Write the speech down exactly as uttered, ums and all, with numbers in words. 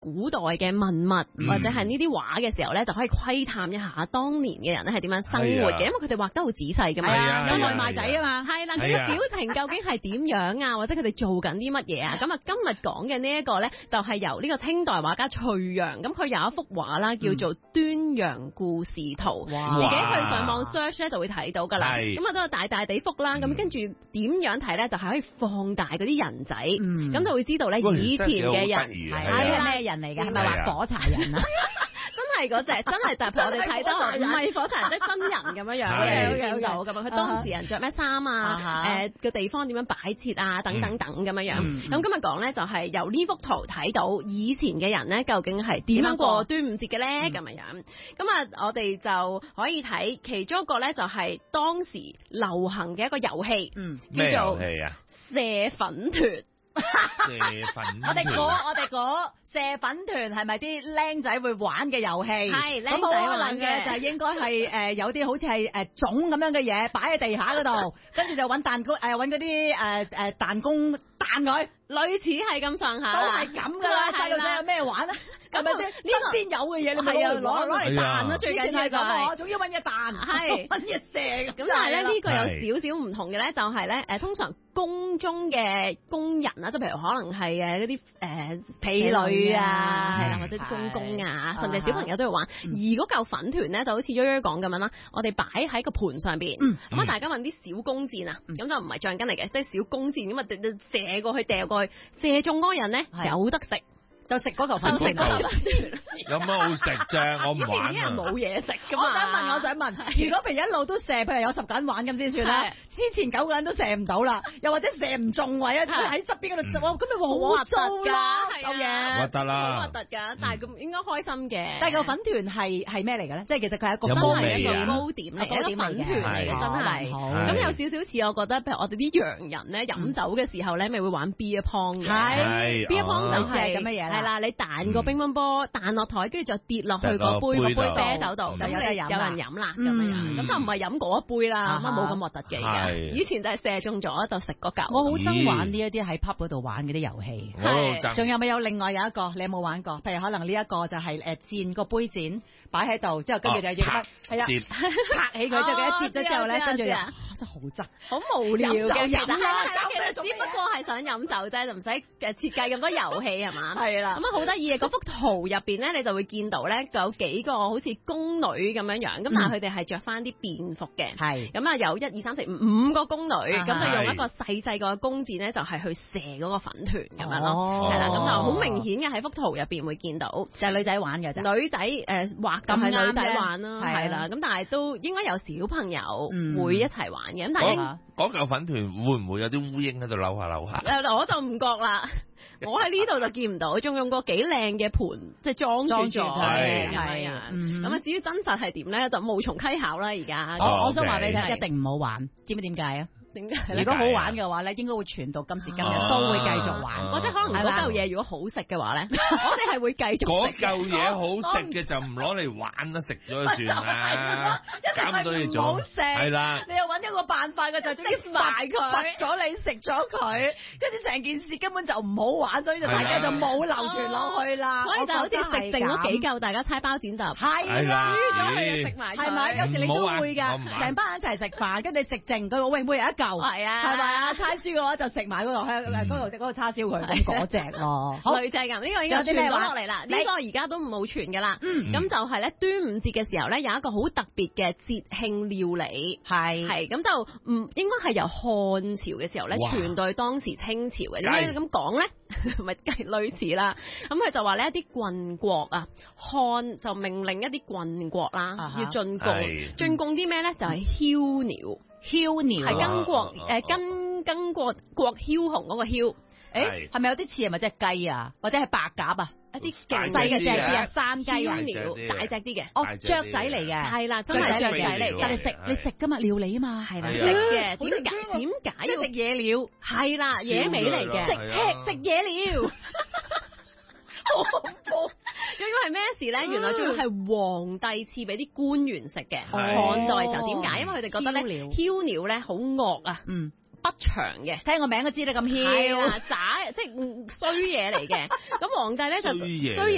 古代嘅文物、 嗯、 或者係呢啲畫嘅時候咧，就可以窺探一下當年嘅人咧係點樣生活嘅，因為佢哋畫得好仔細噶嘛， 有外賣仔啊嘛， 係啦，佢嘅表情究竟係點樣啊，或者佢哋做緊啲乜嘢啊？咁啊，今日講嘅呢一個咧，就係由呢個清代畫家翠陽，咁佢有一幅畫啦，叫做《端陽故事圖》，自己去上網 search 咧就會睇到噶啦。咁啊都有大大地幅啦，咁、嗯、跟住點樣睇咧，就係可以放大嗰啲人仔，咁、嗯、就會知道咧以前嘅人係咩人嚟嘅，係咪話火柴人啊？真係嗰隻，真係特別我哋睇到，唔係火柴人，即係真人咁樣樣嘅，見到咁樣。佢當時人着咩衫啊？誒個地方點樣擺設啊？等等等咁樣樣。咁今日講咧就係由呢幅圖睇到以前嘅人咧，究竟係點樣過端午節嘅咧？咁樣樣。咁啊，我哋就可以睇其中一個咧，就係當時流行嘅一個遊戲，嗯，叫做射粉團。 射粉我哋估，我哋估射粉團係咪啲僆仔會玩嘅遊戲？ 係僆仔玩嘅， 就應該係誒有啲好似係誒粽咁樣嘅嘢擺喺地下嗰度，跟住就揾彈弓誒揾嗰啲誒誒彈弓彈佢， 類似係咁上下， 都係咁噶啦。細路仔有咩玩啊？咁咪先呢邊有嘅嘢，你咪攞攞嚟彈咯。最緊要係咁，總要揾嘢彈，係揾嘢射。咁但係咧呢個有少少唔同嘅咧，就係咧誒通常宮中嘅工人啊，即係譬如可能係誒嗰啲誒婢女啊，係啦，或者啲公公啊，甚至小朋友都要玩。而嗰嚿粉團咧，就好似悠悠講咁樣啦，我哋擺喺個盤上邊，咁啊大家揾啲小弓箭啊，咁就唔係橡筋嚟嘅，即係小弓箭咁啊射過去，掉過去，射中嗰個人咧有得食。就食嗰嚿粉團， 有乜好食啫？我唔玩啊！ 以前啲人冇嘢食噶嘛。 我想問，我想問，如果譬如一路都射，譬如有十個人玩咁先算啦。之前九個人都射唔到啦，又或者射唔中位啊，喺側邊嗰度射，咁咪好核突㗎，有嘢核突啦， 好核突㗎。但係咁應該開心嘅。 但係個粉團係係咩嚟嘅咧？即係其實佢係一個真係一個糕點嚟，一個粉團嚟嘅，真係。咁有少少似我覺得，譬如我哋啲洋人咧飲酒嘅時候咧，咪會玩 beer pong 嘅。係 beer pong 就係咁嘅嘢啦。係啦，你彈個乒乓波彈落台，跟住就跌落去個杯個杯啤酒度，就有得飲，有人飲啦咁樣。咁就唔係飲嗰一杯啦，咁啊冇咁核突嘅。而家以前就係射中咗就食嗰嚿。 我好憎玩呢一啲喺 pub 嗰度玩嗰啲遊戲。係，仲有咪有另外有一個你有冇玩過？譬如可能呢一個就係誒箭個杯墊擺喺度，之後跟住就要係啊拍起佢，之後佢一接咗之後咧，跟住就真係好憎， 好無聊嘅。 飲酒啦， 其實只不過係想飲酒啫，就唔使誒設計咁多遊戲係嘛？係啦。咁啊好得意嘅，嗰幅圖入邊咧，你就會見到咧，有幾個好似宮女咁樣樣，咁但係佢哋係着翻啲便服嘅，係咁啊有一二三四五五個宮女，咁就用一個細細個嘅弓箭咧，就係去射嗰個粉團咁樣咯，係啦，咁就好明顯嘅喺幅圖入邊會見到， 就係女仔玩嘅啫， 女仔誒畫咁係女仔玩啦，係啦，咁但係都應該有小朋友會一齊玩嘅，咁但係嗰嚿粉團會唔會有啲烏蠅喺度扭下扭下？ 誒我就唔覺啦。我喺呢度就見唔到，仲用過幾靚嘅盤，即係裝住咗嘅咁樣。咁啊，至於真實係點咧，就無從稽考啦。而家我我想話俾你聽，一定唔好玩，知唔知點解啊？ 點解？ 如果好玩嘅話咧，應該會傳到今時今日都會繼續玩， 或者可能嗰嚿嘢如果好食嘅話咧，我哋係會繼續食。 嗰嚿嘢好食嘅就唔攞嚟玩啦，食咗就算啦，搞咁多嘢做。係啦， 你又揾一個辦法嘅就總之賣佢，罰咗你食咗佢，跟住成件事根本就唔好玩，所以就大家就冇流傳落去啦。 所以就好似食剩嗰幾嚿，大家猜包剪揼， 係啦， 輸咗佢就食埋，係咪？有時你都會㗎， 成班人一齊食飯，跟住食剩佢，喂，每人一嚿。 係啊， 係咪啊？猜輸嘅話就食埋嗰度，喺嗰度嗰個叉燒佢咁嗰隻咯。 女仔咁，呢個已經傳咗落嚟啦。呢個而家都唔冇傳㗎啦。咁就係咧端午節嘅時候咧，有一個好特別嘅節慶料理，係係咁就唔應該係由漢朝嘅時候咧傳到當時清朝嘅。點解咁講咧？咪類似啦。咁佢就話呢一啲郡國啊，漢就命令一啲郡國啦要進貢，進貢啲咩咧？就係梟鳥。梟鳥係巾幗誒巾巾幗國梟雄嗰個梟，誒係咪有啲似係咪即係雞啊，或者係白鴿啊？一啲細嘅隻啲啊，山雞啊，鳥大隻啲嘅，哦雀仔嚟嘅，係啦，真係雀仔嚟嘅。但係食你食㗎嘛，料理啊嘛，係啦，食嘅。點解點解要食野鳥？係啦，野味嚟嘅，食吃食野鳥。好恐怖！最要係咩事咧？原來仲要係皇帝賜俾啲官員食嘅。漢代時候點解？因為佢哋覺得咧，梟鳥咧好惡啊，嗯，不祥嘅。聽個名都知你咁囂，渣即係衰嘢嚟嘅。咁皇帝咧就衰嘢。